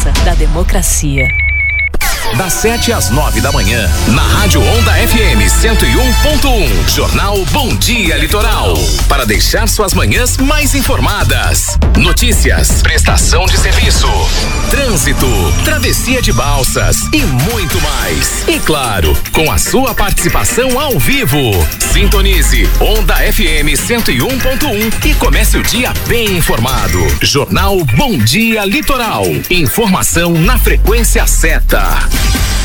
força da democracia. Das 7 às 9 da manhã, na Rádio Onda FM 101.1, Jornal Bom Dia Litoral. Para deixar suas manhãs mais informadas. Notícias, prestação de serviço, trânsito, travessia de balsas e muito mais. E claro, com a sua participação ao vivo. Sintonize Onda FM 101.1 e comece o dia bem informado. Jornal Bom Dia Litoral. Informação na frequência certa.